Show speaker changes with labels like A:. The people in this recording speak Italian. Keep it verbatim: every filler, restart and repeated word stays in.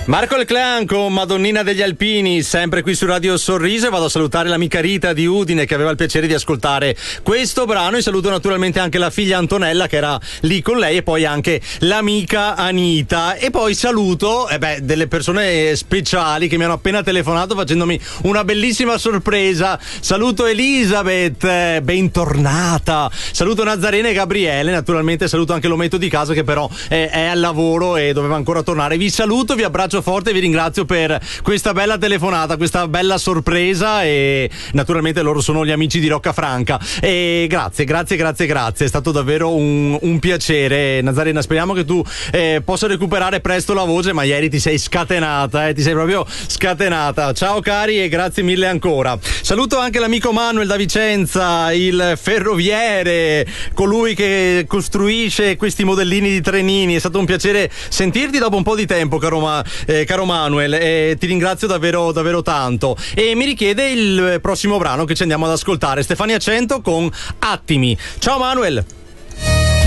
A: Marco Leclerc con Madonnina degli Alpini, sempre qui su Radio Sorriso, e vado a salutare l'amica Rita di Udine che aveva il piacere di ascoltare questo brano, e saluto naturalmente anche la figlia Antonella che era lì con lei, e poi anche l'amica Anita, e poi saluto eh beh, delle persone speciali che mi hanno appena telefonato facendomi una bellissima sorpresa. Saluto Elisabeth, eh, bentornata, saluto Nazarena e Gabriele, naturalmente saluto anche l'ometto di casa che però è, è al lavoro e doveva ancora tornare. Vi saluto, vi abbraccio forte e vi ringrazio per questa bella telefonata, questa bella sorpresa, e naturalmente loro sono gli amici di Roccafranca, e grazie, grazie, grazie, grazie, è stato davvero un, un piacere. Nazarena, speriamo che tu eh, possa recuperare presto la voce, ma ieri ti sei scatenata, eh, ti sei proprio scatenata. Ciao cari e grazie mille ancora. Saluto anche l'amico Manuel da Vicenza, il ferroviere, colui che costruisce questi modellini di trenini. È stato un piacere sentirti dopo un po' di tempo, caro Ma Eh, caro Manuel, eh, ti ringrazio davvero davvero tanto, e mi richiede il prossimo brano che ci andiamo ad ascoltare, Stefania Cento con Attimi. Ciao Manuel.